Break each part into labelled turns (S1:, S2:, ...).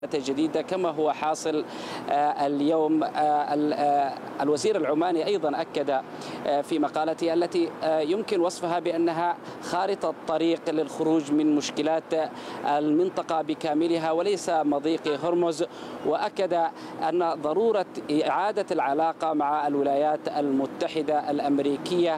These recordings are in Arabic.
S1: جديدة كما هو حاصل اليوم. الوزير العماني أيضا أكد في مقالته التي يمكن وصفها بأنها خارطة طريق للخروج من مشكلات المنطقة بكاملها وليس مضيق هرمز، وأكد أن ضرورة إعادة العلاقة مع الولايات المتحدة الأمريكية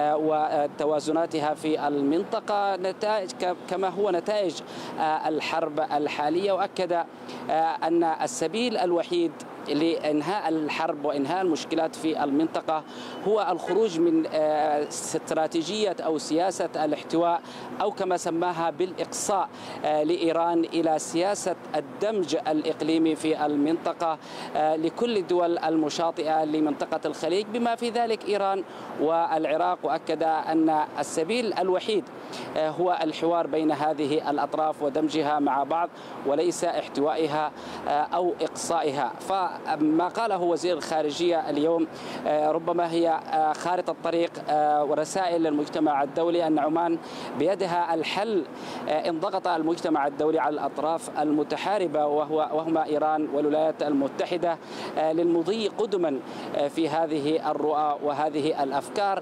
S1: وتوازناتها في المنطقة نتائج كما هو نتائج الحرب الحالية، وأكد أن السبيل الوحيد لإنهاء الحرب وإنهاء المشكلات في المنطقة هو الخروج من استراتيجية أو سياسة الاحتواء أو كما سماها بالإقصاء لإيران إلى سياسة الدمج الإقليمي في المنطقة لكل الدول المشاطئة لمنطقة الخليج بما في ذلك إيران والعراق. وأكد أن السبيل الوحيد هو الحوار بين هذه الأطراف ودمجها مع بعض وليس احتوائها أو إقصائها. فما قاله وزير الخارجية اليوم ربما هي خارطة طريق ورسائل للمجتمع الدولي أن عمان بيدها الحل إن ضغط المجتمع الدولي على الأطراف المتحاربة وهما إيران والولايات المتحدة للمضي قدما في هذه الرؤى وهذه الأفكار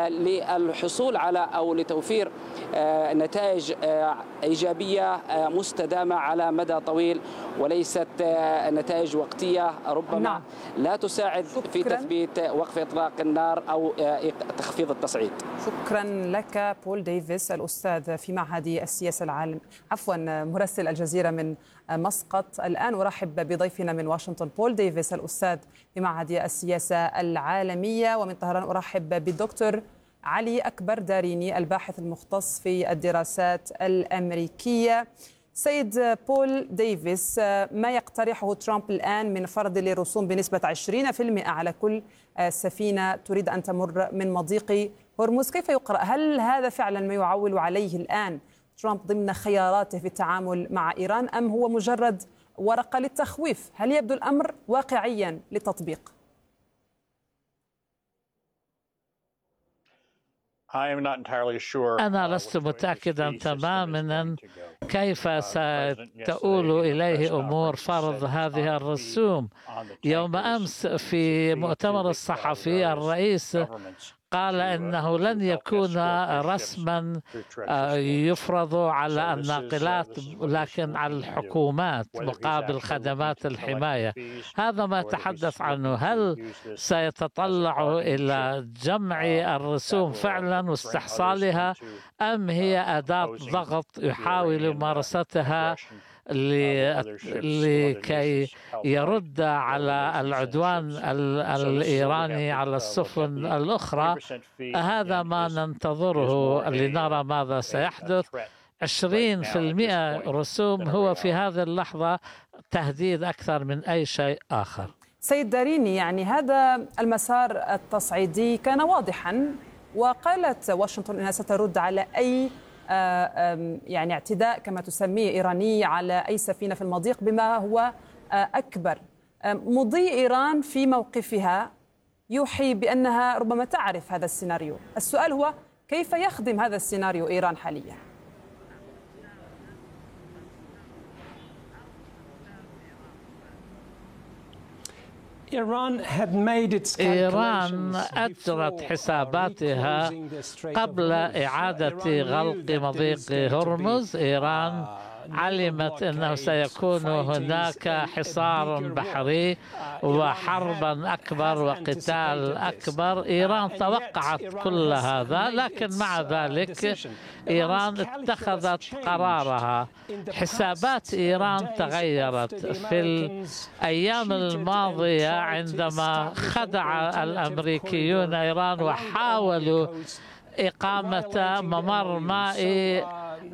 S1: للحصول على أو لتوفير نتائج إيجابية مستدامة على مدى طويل وليست نتائج وقتية ربما لا تساعد في تثبيت وقف إطلاق النار أو تخفيض التصعيد.
S2: شكرا لك بول ديفيس الأستاذ في معهد السياسة العالم مراسل الجزيرة من مسقط. الآن أرحب بضيفنا من واشنطن بول ديفيس الأستاذ في معهد السياسة العالمية، ومن طهران أرحب بالدكتور علي أكبر داريني الباحث المختص في الدراسات الأمريكية. سيد بول ديفيس، ما يقترحه ترامب الآن من فرض للرسوم بنسبة 20% على كل سفينة تريد أن تمر من مضيق هرمز، كيف يقرأ؟ هل هذا فعلا ما يعول عليه الآن ترامب ضمن خياراته في التعامل مع إيران، أم هو مجرد ورقة للتخويف؟ هل يبدو الأمر واقعيا للتطبيق؟
S3: أنا لست متأكدا تماما كيف ستؤول إليه أمور فرض هذه الرسوم. يوم أمس في مؤتمر الصحفي الرئيس قال إنه لن يكون رسما يفرض على الناقلات لكن على الحكومات مقابل خدمات الحماية. هذا ما تحدث عنه. هل سيتطلع إلى جمع الرسوم فعلا واستحصالها، أم هي أداة ضغط يحاول ممارستها لكي يرد على العدوان الإيراني على السفن الأخرى؟ هذا ما ننتظره لنرى ماذا سيحدث. 20% رسوم هو في هذه اللحظة تهديد أكثر من أي شيء آخر.
S2: سيد داريني، يعني هذا المسار التصعيدي كان واضحا، وقالت واشنطن أنها سترد على أي يعني اعتداء كما تسميه إيراني على أي سفينة في المضيق بما هو أكبر. مضي إيران في موقفها يوحي بأنها ربما تعرف هذا السيناريو. السؤال هو كيف يخدم هذا السيناريو إيران حاليا؟
S3: إيران أجرت حساباتها قبل إعادة غلق مضيق هرمز. إيران علمت أنه سيكون هناك حصار بحري وحربا أكبر وقتال أكبر. إيران توقعت كل هذا، لكن مع ذلك إيران اتخذت قرارها. حسابات إيران تغيرت في الأيام الماضية عندما خدع الأمريكيون إيران وحاولوا إقامة ممر مائي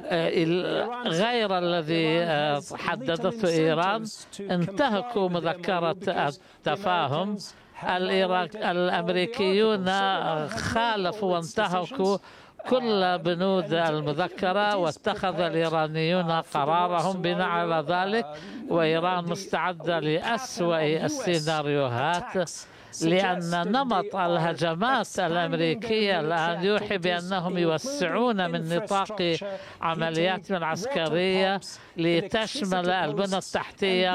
S3: غير الذي حددته إيران. انتهكوا مذكرة التفاهم. الأمريكيون خالفوا وانتهكوا كل بنود المذكرة، واتخذ الإيرانيون قرارهم بناء على ذلك، وإيران مستعدة لأسوأ السيناريوهات لأن نمط الهجمات الأمريكية الآن يوحي بأنهم يوسعون من نطاق عملياتهم العسكرية لتشمل البنى التحتية